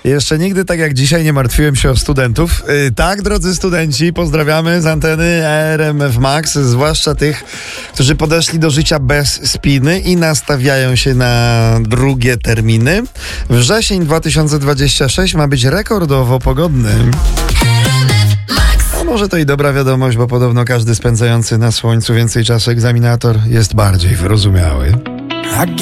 Jeszcze nigdy tak jak dzisiaj nie martwiłem się o studentów. Tak, drodzy studenci, pozdrawiamy z anteny RMF Max, zwłaszcza tych, którzy podeszli do życia bez spiny i nastawiają się na drugie terminy. Wrzesień 2026 ma być rekordowo pogodny. A może to i dobra wiadomość, bo podobno każdy spędzający na słońcu więcej czasu egzaminator jest bardziej wyrozumiały.